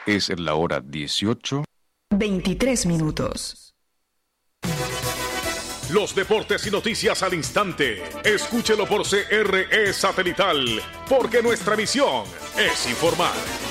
Es la hora 18:23. Los deportes y noticias al instante. Escúchelo por CRE Satelital, porque nuestra misión es informar.